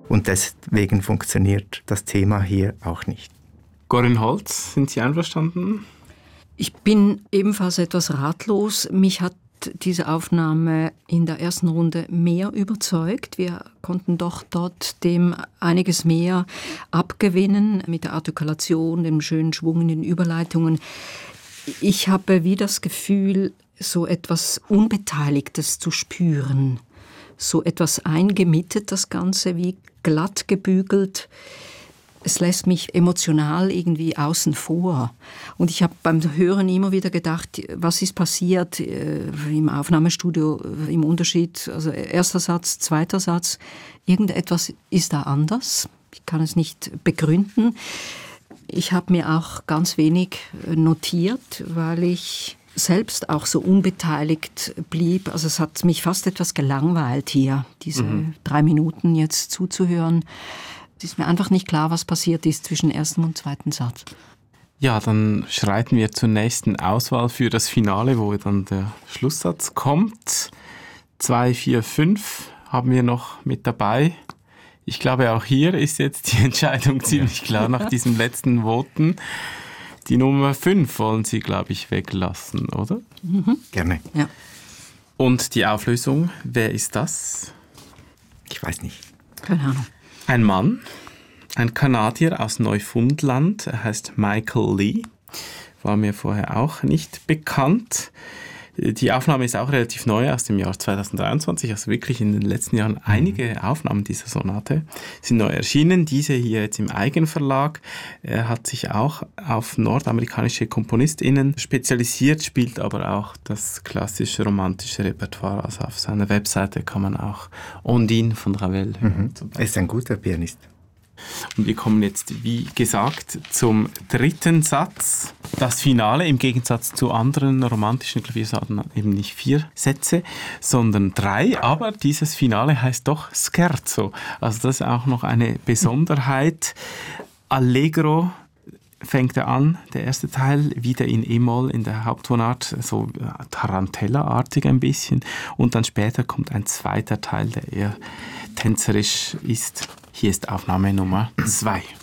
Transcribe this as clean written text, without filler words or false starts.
Und deswegen funktioniert das Thema hier auch nicht. Corinne Holz, sind Sie einverstanden? Ich bin ebenfalls etwas ratlos. Mich hat diese Aufnahme in der ersten Runde mehr überzeugt. Wir konnten doch dort dem einiges mehr abgewinnen mit der Artikulation, dem schönen Schwung in den Überleitungen. Ich habe wie das Gefühl, so etwas Unbeteiligtes zu spüren. So etwas eingemietet, das Ganze, wie glatt gebügelt. Es lässt mich emotional irgendwie außen vor. Und ich habe beim Hören immer wieder gedacht, was ist passiert im Aufnahmestudio im Unterschied, also erster Satz, zweiter Satz, irgendetwas ist da anders. Ich kann es nicht begründen. Ich habe mir auch ganz wenig notiert, weil ich selbst auch so unbeteiligt blieb. Also es hat mich fast etwas gelangweilt hier, diese 3 Minuten jetzt zuzuhören. Es ist mir einfach nicht klar, was passiert ist zwischen ersten und zweiten Satz. Ja, dann schreiten wir zur nächsten Auswahl für das Finale, wo dann der Schlusssatz kommt. 2, 4, 5 haben wir noch mit dabei. Ich glaube, auch hier ist jetzt die Entscheidung ziemlich klar nach diesen letzten Voten. Die Nummer 5 wollen Sie, glaube ich, weglassen, oder? Gerne. Ja. Und die Auflösung, wer ist das? Ich weiß nicht. Keine Ahnung. Ein Mann, ein Kanadier aus Neufundland, er heißt Michael Lee, war mir vorher auch nicht bekannt. Die Aufnahme ist auch relativ neu, aus dem Jahr 2023, also wirklich in den letzten Jahren einige Aufnahmen dieser Sonate sind neu erschienen. Diese hier jetzt im Eigenverlag. Er hat sich auch auf nordamerikanische KomponistInnen spezialisiert, spielt aber auch das klassische romantische Repertoire. Also auf seiner Webseite kann man auch Ondine von Ravel hören. Er ist ein guter Pianist. Und wir kommen jetzt, wie gesagt, zum dritten Satz. Das Finale im Gegensatz zu anderen romantischen Klaviersonaten eben nicht 4 Sätze, sondern 3. Aber dieses Finale heißt doch Scherzo. Also das ist auch noch eine Besonderheit. Allegro fängt er an, der erste Teil, wieder in E-Moll in der Haupttonart, so Tarantella-artig ein bisschen. Und dann später kommt ein zweiter Teil, der eher tänzerisch ist. Hier ist Aufnahme Nummer 2.